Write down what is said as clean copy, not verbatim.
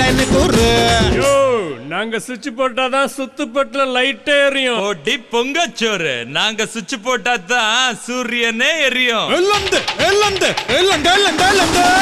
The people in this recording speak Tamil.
ஃபேன் கூறு. யோ நாங்க சுவிட்ச் போட்டாதான் சுத்துப்பட்டுல லைட்டே எரியும். ஓடி பொங்கச்சோறு நாங்க சுவிட்ச் போட்டா தான் சூரியனே எரியும். எல்லந்து எல்லந்து எல்லந்து எல்லந்து எல்லந்து